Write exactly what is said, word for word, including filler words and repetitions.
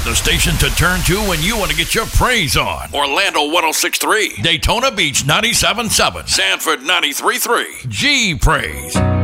the station to turn to when you want to get your praise on. Orlando one oh six point three, Daytona Beach ninety-seven point seven, Sanford ninety-three point three. G Praise.